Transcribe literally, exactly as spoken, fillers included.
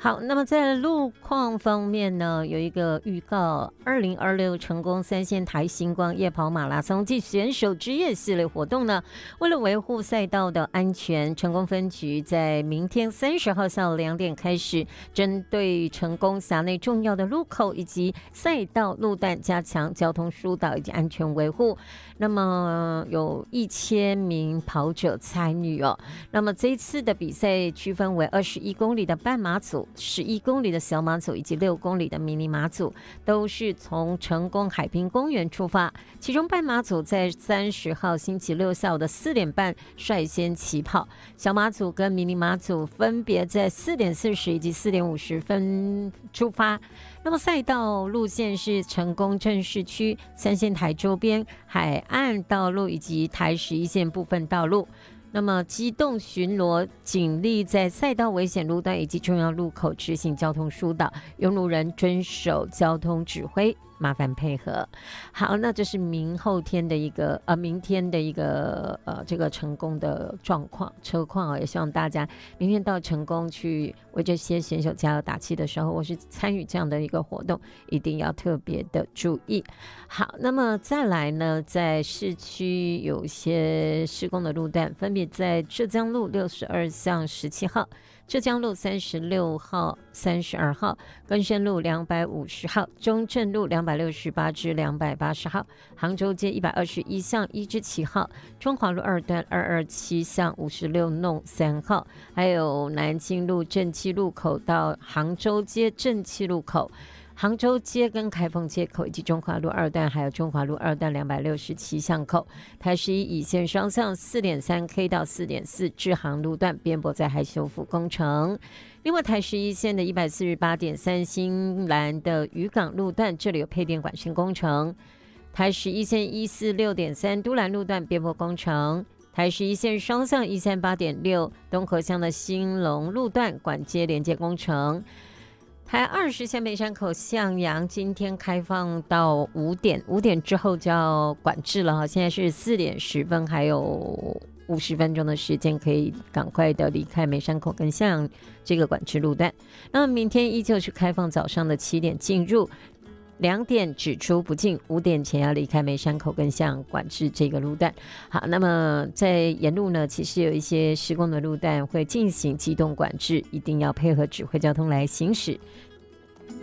好，那么在路况方面呢，有一个预告，二零二六成功三线台星光夜跑马拉松暨选手之夜系列活动呢，为了维护赛道的安全，成功分局在明天三十号下午两点开始，针对成功辖内重要的路口以及赛道路段加强交通疏导以及安全维护。那么有一千名跑者参与哦。那么这一次的比赛区分为二十一公里的半马组、十一公里的小马组以及六公里的迷你马组，都是从成功海滨公园出发。其中半马组在三十号星期六下午的四点半率先起跑，小马组跟迷你马组分别在四点四十以及四点五十分出发。那么赛道路线是成功镇市区、三线台周边、海岸道路以及台十一线部分道路。那么机动巡逻警力在赛道危险路段以及重要路口执行交通疏导，用路人遵守交通指挥，麻烦配合。好，那这是明后天的一个呃，明天的一个呃这个成功的状况车况啊，也希望大家明天到成功去为这些选手加油打气的时候，或是参与这样的一个活动，一定要特别的注意。好，那么再来呢，在市区有一些施工的路段，分别在浙江路六十二巷十七号、浙江路三十六号、三十二号、根生路两百五十号、中正路两百六十八至两百八十号、杭州街一百二十一巷一至七号、中华路二段二二七巷五十六弄三号，还有南京路正气路口到杭州街正气路口、杭州街跟开封街口以及中华路二段，还有中华路二段两百六十七巷口，台十一乙线双向 四点三 K 到 四点四 支行路段边坡在还修复工程。另外台十一线的 一百四十八点三 新兰的渔港路段，这里有配电管线工程。台十一线 一四六点三 都兰路段边坡工程。台十一线双向 一三八点六 东河乡的兴隆路段管接连接工程。台二十线梅山口向阳今天开放到五点，五点之后就要管制了哈。现在是四点十分，还有五十分钟的时间，可以赶快的离开梅山口跟向阳这个管制路段。那么明天依旧是开放早上的七点进入，两点只出不进，五点前要离开梅山口跟向阳管制这个路段。好，那么在沿路呢，其实有一些施工的路段会进行机动管制，一定要配合指挥交通来行驶。